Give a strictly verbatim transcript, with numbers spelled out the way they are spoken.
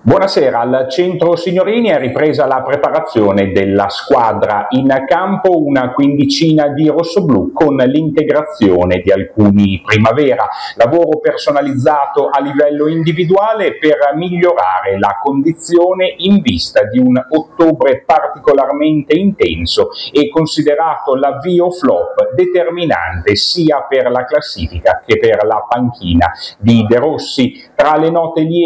Buonasera, al Centro Signorini è ripresa la preparazione della squadra in campo, una quindicina di rossoblù con l'integrazione di alcuni primavera, lavoro personalizzato a livello individuale per migliorare la condizione in vista di un ottobre particolarmente intenso e considerato l'avvio flop determinante sia per la classifica che per la panchina di De Rossi. Tra le note lievi